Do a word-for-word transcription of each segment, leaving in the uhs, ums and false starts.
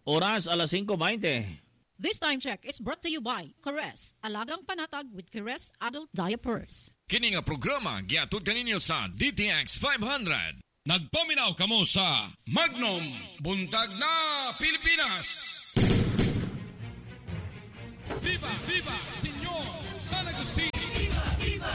Oras alas singko beinte. This time check is brought to you by Caress, alagang panatag with Caress Adult Diapers. Kini nga programa giatud kaninyo sa D T X five hundred. Nagpaminaw kamo sa Magnum Buntag na Pilipinas. Viva, viva, Senyor San Agustin. Viva, viva.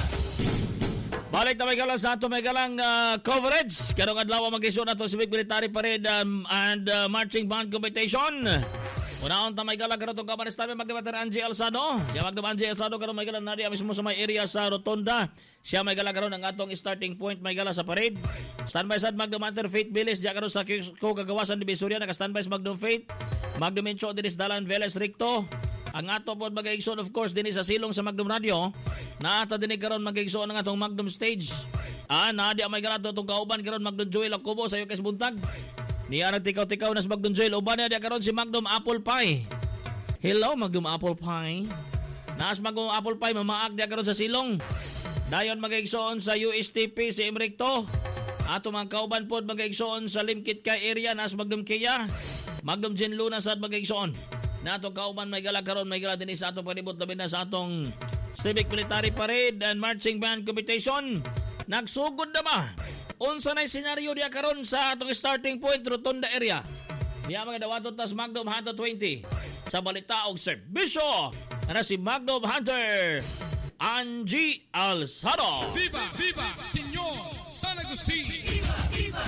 Balik na may galang sa ato may galang uh, coverage. Karong adlaw mag-iso na to Civic Military Parade um, and uh, Marching Band Competition. Unaon ta may galang karon tong Camarines Time magdebater Angie Alzado. Siya magdem Angie Alzado karon may galang nadi mismo sa may area sa Rotonda. Siya may galang karon ang atong starting point may galang sa parade. Standby sad magdebater Faith Bilis diya karon sa ko kagawasan Divisoria naka standby sa Magdum Faith. Magdum Mencho dinis Dalan Veles Ricto. Ang ato po mag-igsoon of course din sa silong sa Magnum Radio. Naata din karon mag-igsoon ang atong Magnum Stage. Ah, naadi may ganato itong kauban karon Magnum Joel Akubo sa iyo kes buntag. Niya nagtikaw-tikaw na sa Magnum Joel. Uban niya karon si Magnum Apple Pie. Hello Magnum Apple Pie. Naas Magnum Apple Pie mamaag niya karon sa silong. Dayon mag-igsoon sa U S T P si Emricto. Ato mga kauban po mag-igsoon sa Limkit Kay area naas Magnum Kia. Magnum Jen Luna sad mag-igsoon. Nato kauban may gala karon may gala din sa atong panibot labi na sa atong Civic Military Parade and Marching Band Competition. Nagsugod na ba? Unsa nay senaryo diya karon sa atong starting point Rotonda area. Diya mga dawaton tas Magnum Hunter twenty sa balita og serbisyo na si Magnum Hunter Angie Alzado. Viva, viva, Senyor San Agustin. Viva, viva.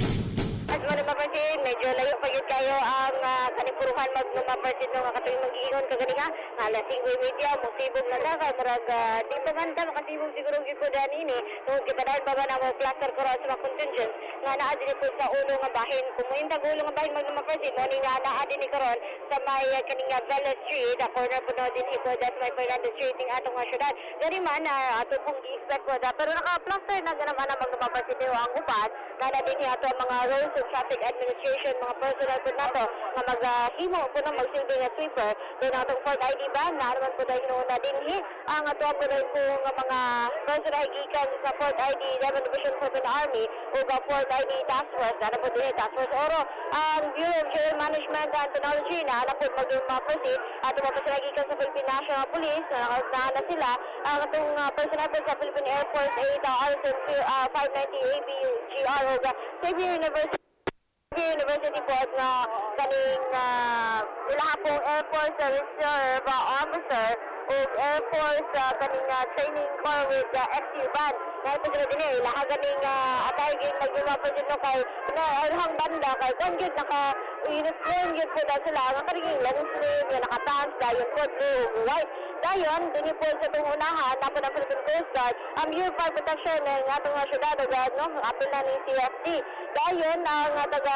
At mga mapapansin, medyo layo pa yun kayo ang uh, kanipuruhan mag-mapapansin nung katuloy mag-iingon kagani nga. Alasing ko media, musibog na lakay, marag uh, di ba ganda, makasibog siguro yung kudan ini. Nung kita dahil ba ba na mo cluster ko sa mga contingents nga naadin po sa ulo nga bahin. Kung muindag ulo nga bahin mag-mapapansin, no, nga naadin ni karon sa may uh, kaninga Bella Street, a corner po na din ipod at may Fernando Street ng atong mga syudad. Gani man, uh, ato pong i-expect ko da. Pero naka-cluster na ganaman na mag-mapapansin nyo ang upat na nadin ato mga roads of traffic administration, mga personal po nato na mag-himo po na magsilbi nga sweeper. Doon atong Fort I D ban na naman po na inuuna din ang ato po na po nga mga personal gikan sa Fort I D eleven Division four ng Army o sa Fort I D Task Force. Ano po din Task Force Oro. Ang Bureau of Jail Management and Technology na alam po mag-proceed at mga personal gikan sa Philippine National Police na nakasana sila. Ang atong uh, personal po sa Philippine Air Force eight R S uh, five ninety A B U G R o sa Xavier University University po at nga kaning uh, ilaha pong Air Force Reserve uh, Officer o Air Force uh, kaning uh, Training Corps with uh, F C band. Ngayon po sila din eh, ilaha kaning uh, atay gin mag-umapos yun kay na alhang banda kay kung yun naka-uniform yun po na sila nga kariging long sleeve, yung naka-pants, dayon po blue, white. Dayon, din po sa itong unahan, napo ng Philippine Coast Guard, ang U five protection ng atong mga syudad, no? Apil na ni C F D. Dayon, ang uh, taga,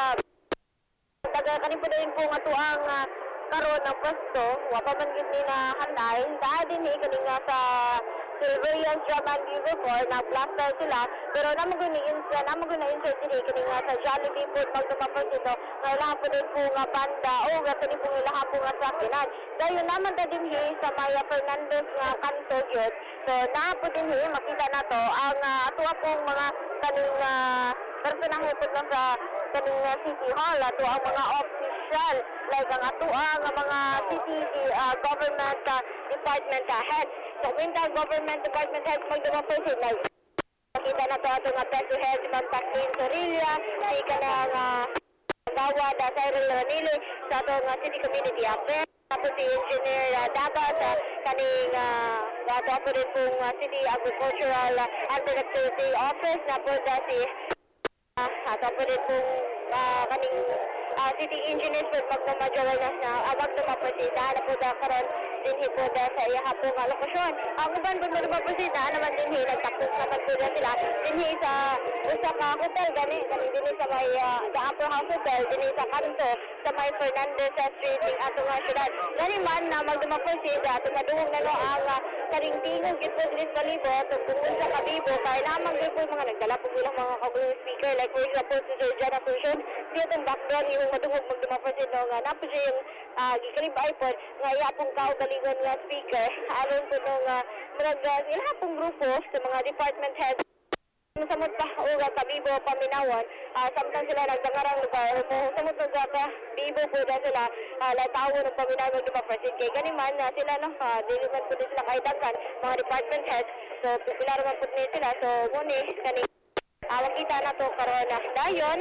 taga kanin po din po nga ito ang uh, karoon ng pwesto, wapamanggit ni na hanay, dahil din eh, kanin nga sa civilian drum and uniform, na-blaster sila, pero naman ko ni-insert, naman ko na-insert din eh, kanin nga sa Jollibee po, magdumapon dito, kailangan po din po nga banda, o nga kanin po ilahan po nga sakinan. Dahil naman na din eh, sa Maya Fernandez nga kanto yun, so na po din eh, makita na to, ang uh, atuwa pong mga kaning uh, personahe po lang sa kaning uh, City Hall, ato ang mga official, like ang ato ang mga city uh, government uh, department uh, head. So, winter government department head magdumapos sila. Makita na to ato nga Petro Head, si Ma'am Pacquin Sorilla, si kanang uh, Gawad, uh, Cyril Ranili, sa ato nga City Community Affairs. Tapos si Engineer uh, Dagat, uh, kaning uh, ato po rin pong uh, City Agricultural uh, Anti-Activity Office, na po uh, si uh, ato po rin pong uh, kaning uh, City Engineers po magmamajoral na na uh, magmamapresita na po uh, karon din po uh, sa iya hapong uh, lokasyon. Ang uban po magmamapresita naman din nagtakot na pagpunan sila din sa usa ka hotel gani gani din sa may uh, the Upper House Hotel din sa kanto sa may Fernandez Street ng atong uh, syudad. Gani man na magmamapresita at maduhong na no ang uh, karing tingog gito din sa libot tungkol sa kabibo kaya lamang din po mga nagdala po bilang mga kabulong speaker like for example si Georgiana Fusion siya itong background yung madungog magdumapasito nga napo siya yung uh, gikalib iPod nga iapong kaugalingon nga speaker aron po nung uh, marag ilahapong grupo sa mga department heads samot pa o kabibo paminawon uh, samtang sila nagdangarang lugar, samot nga ka, bibo po na sila, uh, latawo ng paminaw mag-dumapersid kay ganiman na sila, no, uh, dili man po din sila kaidagan, mga department heads, so popular man po ni sila, so muni, kani, uh, kita na to karon na dayon.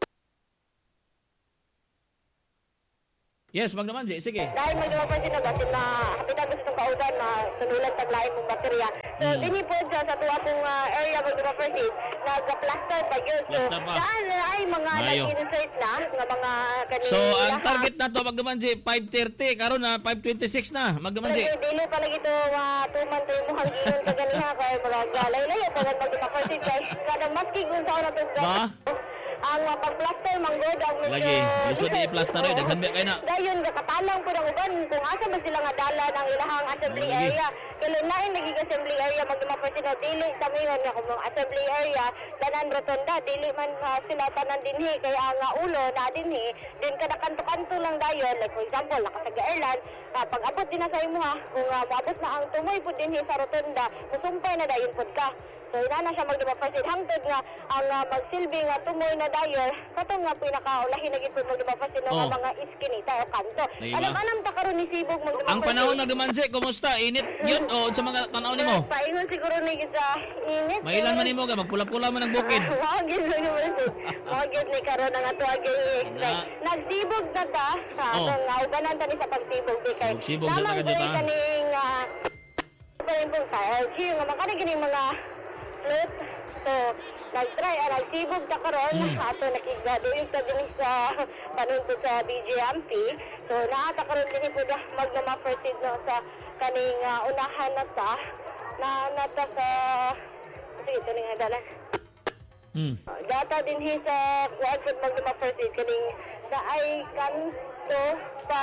Yes, magnamanji, sige. Dahil mag-dumapersid na basin na hapitan gusto itong kaudan na sunulat taglain mong baterya. So, Hmm. dini po dyan sa tuwa pong uh, area mag-dumapersid, nag-plaster pa yun. So, Plaster pa. saan ay mga Mayo. nag-insert na, nga mga kanina. So, ang target na to magnamanji five thirty karon na five twenty-six na magnamanji. Lagi, dili pa lagi ito mga two months mo hanggiyon kaganiha kaya mga galay-layo pag mag-dumapersid kay kada maski kung saan na ito. Ba? Ang uh, pag-plaster manggod ang medyo... Lagi, lisod di i-plaster rin, daghan ba kayo na? Dayon, kakatalang po ng uban kung asa ba sila nga dala ng ilahang assembly Lagi. area. Kailan na yung naging assembly area, magdumapersid na dili, kami yun nga kung assembly area, tanan rotonda, dili man uh, sila tanan dinhi, kaya ang uh, ulo na dinhi, din kada kanto-kanto lang dayon, like for example, nakataga-airland, uh, pag abot din na sa imo ha, kung uh, maabot na ang tumoy po dinhi sa rotonda, musumpay na dayon po ka. So, ina na siya magdumapersid. Hangtod nga, ang uh, magsilbi nga tumoy na dayon, katong nga pinakaulahin na gito magdumapersid ng Oh. mga iskinita o kanto. Diba? Alam-alam ta karon ni Sibog magdumapersid. Ang panahon magnamanji, kumusta? Init yun o sa mga tanaw nimo? Paingon siguro ni sa init. Mailan man nimo ka magpula-pula man ang bukid. Wagid magdumapersid. Wagid ni karon ang ato agi. Na. Nagsibog na ta. Sa Oh. atong uh, uganan ta ni sa pagsibog. Di kay. Magsibog sa Lamang taga dito, po ha? kaning uh, kaning po sa L G. Nga makana gining mga float. So, nag-try, uh, nagsibog ta karon Mm. ato nakigaduig ta din sa panuntod sa D J M P. So, naata karon din po na magdumapersid no sa kaning uh, unahan na ta na nata sa sige kaning adalan. Hmm. Data din hi sa kuan pud magdumapersid kaning sa ay kanto sa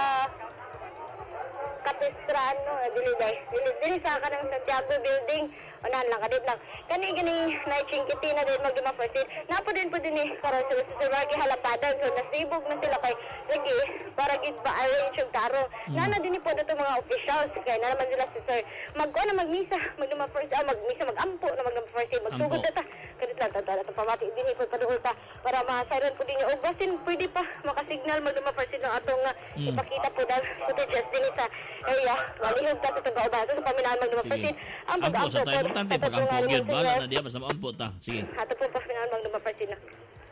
Kapistran, no, dili dai. Dili, dili sa kanang Santiago building. Unahan lang kadit lang. Kani gani night chinkiti na din magdumapersid. Napo din po din ni karon sila sa Sirwagi halapadan. So nasibog na sila kay lagi para gid ba arrange yung taro. Nana din po dito mga officials kay na naman sila si sir. Magkuan na magmisa, magdumapersid, ah, magmisa magampo na magdumapersid. Magsugod Ampo. na ta. Kadit lang ta ta pamati din po paduol ta para ma-siren po din yung basin pwede pa makasignal magdumapersid ng atong uh, Mm. ipakita po dahil footages din sa area. Walihog ta sa tagkaubado sa paminahan magdumapersid. Sige. Ampo sa tayo. Importante pag ampo gyud bala na diya basta ampo ta. Sige. Ato po paminahan magdumapersid na.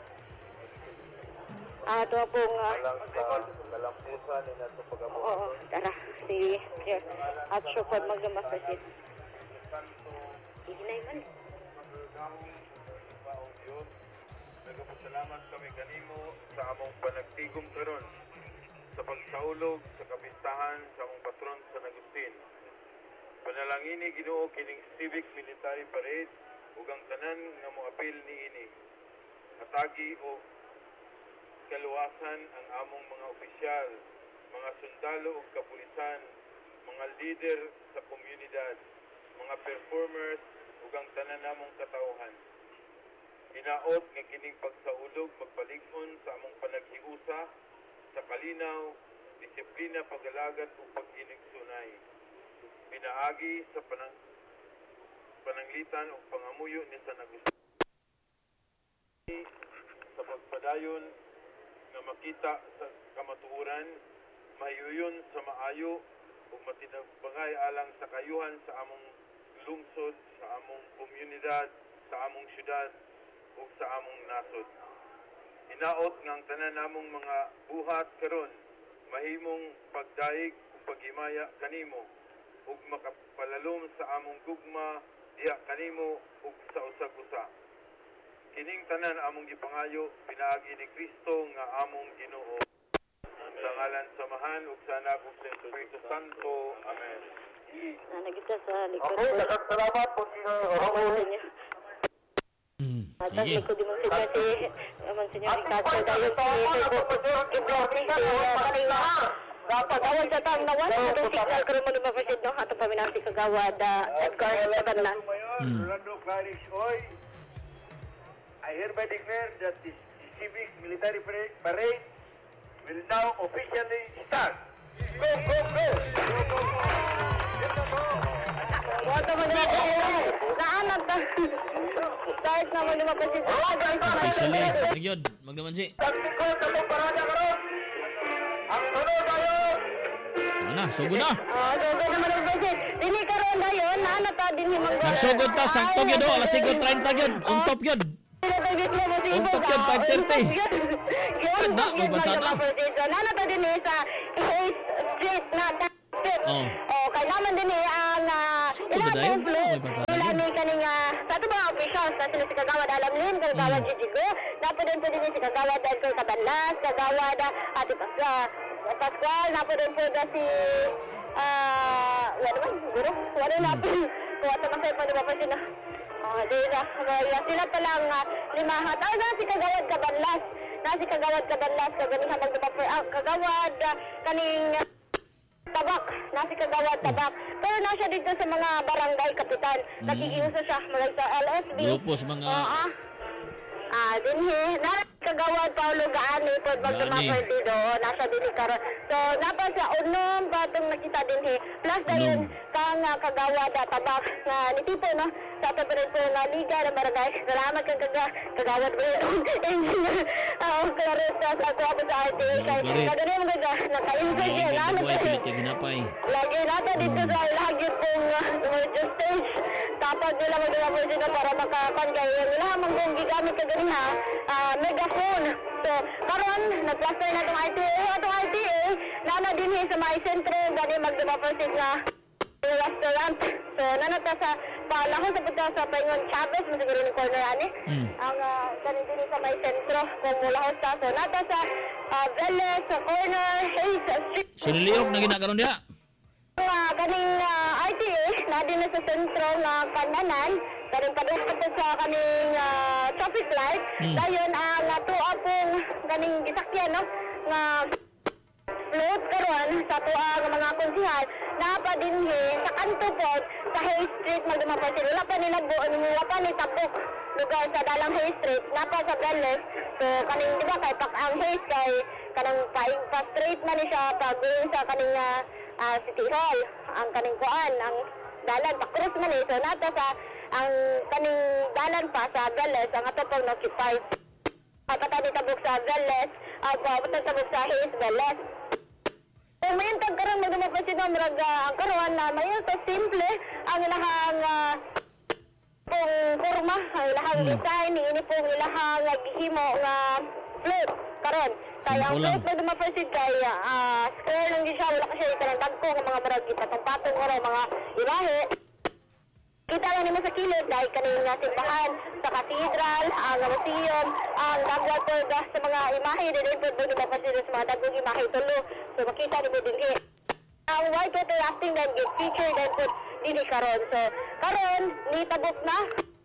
Ato pong uh, oo, tara. Si Chair. At siya po magdumapersid. Hindi na man. Nagapasalamat kami kanimo sa among panagtigom karon sa pagsaulog sa kapistahan sa among patron San Agustin. Panalangini Ginoo kining civic military parade ug ang tanan nga moapil niini. Hatagi og kaluwasan ang among mga opisyal, mga sundalo ug kapulisan, mga leader sa komunidad, mga performers ug ang tanan namong katawhan. Hinaot nga kining pagsaulog magpalig-on sa among panaghiusa sa kalinaw, disiplina, pag-alagat ug pag-inigsunay. Pinaagi sa panang pananglitan ug pangamuyo ni San Agustin sa pagpadayon nga makita sa kamatuoran, mahiyuyon sa maayo ug matinagbangay alang sa kayuhan sa among lungsod, sa among komunidad, sa among syudad ug sa among nasod. Hinaot nga ang tanan namong mga buhat karon mahimong pagdaig ug paghimaya kanimo ug makapalalom sa among gugma diha kanimo ug sa usag-usa. Kining tanan among gipangayo pinaagi ni Kristo nga among Ginoo. Sa ngalan samahan ug sa anak ug sa Espiritu Santo. Amen. Na nagita sa likod. Okay, salamat po Ginoo. Hmm. Atas Sige. likod di mo sila si naman Senyor Ricardo dahil si Ibrahim pag-awal sa tang nawan atong signal karon mo lumapasid no atong paminahan si Kagawad Edgar sa kanlan. Rolando Clarice Oy, I hereby declare that this civic military parade will now officially start. Go, go, go! Wato man na nanat. Start na mag-lumapos si Officially, nagyod, magnaman si. Ano, sugod na. Oh, sugod na mag-lumapos si. Dili karon dayon, nanat ta din himang. Nagsugod ta, saktog yun o, alas five thirty yun, untop yun. Untop yun, five thirty. Na, magbansa na. Nanat ta din sa Hayes Street na Oh. Oh, kay naman din eh ang ilang influence ilan ni kaning sa ito mga officials na sila si Kagawad Alamlin, Kagawad Jijigo, napo din po din si Kagawad Edgar Cabanlas, Kagawad Ate Pascual, napo din po na si ah, wala naman, siguro, wala na po. Kuha ito kasi pa diba pa sila. Oh, dila, sila palang lima hataw na si Kagawad Cabanlas, na si Kagawad Cabanlas, kaganihan magdumapur, Kagawad kaning tabak, nasi Kagawad tabak. Pero na siya dito sa mga barangay kapitan. Mm. Nakikiusa siya mga sa L S B. Grupos mga... Oo. Uh, ah, din he. Nasi Kagawad Paulo Gaani po magdumapur dito. Nasa din he karon. So, napa sa unom batong nakita din he. Plus dayon kang uh, Kagawad tabak na nitipo, no? Sa ato pa rin po na liga ng barangay. Salamat kang kaga, Kagawad po yun. Engineer, uh, Clarissa, sa ako ako sa R T A. Kaya kagano'n mo gaga, naka-insert yun. Lagi natin dito sa lagi pong emergency stage. Tapos nila mag-dala sila para makakangay. Nila hamang kong gigamit kaganin ha, megaphone. So, karon nag-plaster na itong R T A. Itong R T A, nana din sa may sentro, gani mag-dala na restaurant. So, nanata sa palako sa pagka sa Paingon Chavez, masiguro ni corner ani. Mm. Ang uh, kanin din sa may sentro, kung mula ko sa. So, nata sa uh, Vélez, sa corner, Hayes Street. So, niliyok na ginagaroon diya? Uh, kaning uh, R T A, na din na sa sentro na Kandanan, kaning padukot sa kaning uh, traffic light. Mm. Dayon, ang uh, tuwa pong kaning gisakyan, no? Nga float karon sa tuwa ng mga konsihal, napa din he, sa kanto po, sa Hayes Street, magdumapasin. Wala pa nila buon, wala pa ni tapok lugar sa dalang Hayes Street, napa sa Vélez. So, kaning, di ba, kay Pak ang Hayes, kay kanang pa-straight man ni siya, pag-uwi sa kaning uh, City Hall, ang kaning kuan, ang dalan, pa-cross man eh. So, nata sa, ang kaning dalan pa sa Vélez, ang ato pong notified. Pagkatani tabok sa Vélez, at uh, tabok sa Hayes, Vélez. So, mayon tag karon magdumapasin ng maraga ang karon na mayon to simple ang ilahang uh, pong kurma, ang ilahang hmm. design, ini pong ilahang gihimo nga float karon. Kaya ang float na dumapasin kay uh, square lang di siya, wala kasi itanang tagko ng mga maragi patong-patong o mga ilahe. Kita lang naman sa kilid dahil kaning simbahan sa katedral, ang museum, ang dagwat po sa mga imahe, din po po dumapasin sa mga dagwang imahe tulo. So makita ni mo din eh. Ang white water rafting then get featured then po dili karon. So karon ni tabok na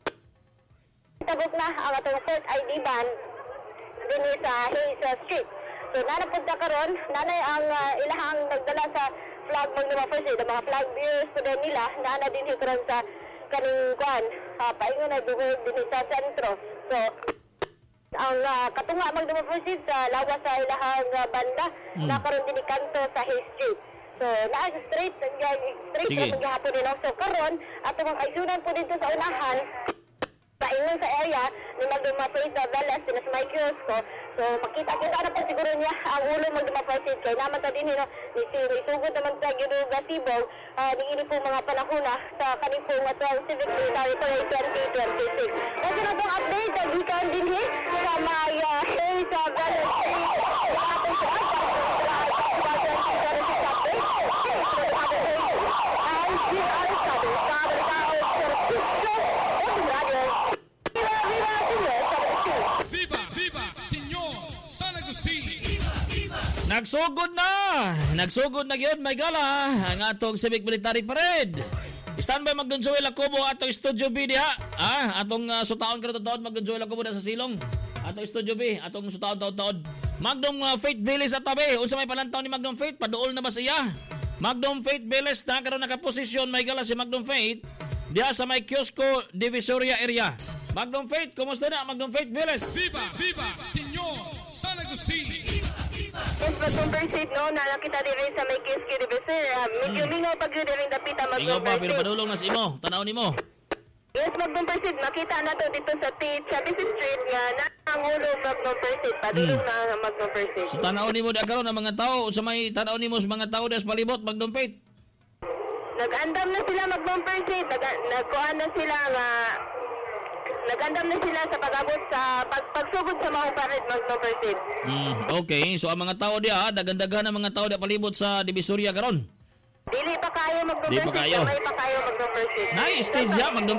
tabok na ang atong first I D ban din sa Hayes Street. So nanapod na karon, nanay ang uh, ilahang nagdala sa flag magdumapasin, the mga flag bearers po din nila, nana din karon sa kaning kuan, uh, paingon na duhod din sa sentro. So, ang uh, katunga magdumaproceed sa lawas sa ilahang uh, banda, mm. na karon din kanto sa Hayes Street. So, naa straight, straight na maghihapon nila. So, karon, ato mga kaisunan po dito sa unahan, sa ingon sa area, ni magdumaproceed sa Vélez, sila sa may kiosko. So, makita-kita na po siguro niya ang ulo magdumaproceed. Kaya naman sa din, no, isugod naman sa Ginuga Tibog, uh, niini po mga panahon na sa kanipong uh, twelve Civic Military Parade twenty twenty-six. Kasi na itong update, nagikan din eh, sa may uh, Hayes sa Vélez Street. Ating sa Viva, viva, Señor San Agustin. Nagsugod na! Nagsugod na gyud may gala ang atong Civic Military Parade. Standby magdunsuel ako mo atong Studio B diha. Ah, atong uh, sutaon karon taon magdunsuel ako mo sa silong. Atong Studio B, atong sutaon taon-taon. Magnum uh, Faith Villas at tabi. Unsa may palantaw ni Magnum Faith? Paduol na ba siya? Magnum Faith Villas na karon nakaposisyon may gala si Magnum Faith diha sa may Kiosco Divisoria area. Magnum Faith, kumusta na Magnum Faith Villas? Viva, viva, Señor San Agustin. Yes, Magnum Faith, no, na nakita din rin sa may Kiosco Divisoria. Medyo mingaw pag yun rin dapita Magnum Faith. Mingaw pa, pero padulong na si mo. Tanaw ni mo. Yes, mag-number seed. Makita na to dito sa T. Chavez Street nga na ang ulo mag-number seed. Padulong Hmm. na mag-number seed. So tanaw nimo di karon ang mga tao sa may tanaw nimo sa mga tao des palibot magdumpit. Nag-andam na sila mag-number seed. Nag- nagkuhan na sila nga nag-andam na sila sa pag-abot sa pag pagsugod sa mga pared mag-number seed. Hmm, okay. So ang mga tao diha, daghan-daghan ang mga tao diha palibot sa Divisoria karon. Dili pa kayo mag-number Di pa seed. kayo. May pa kayo mag-number seed. Nice stage ya mag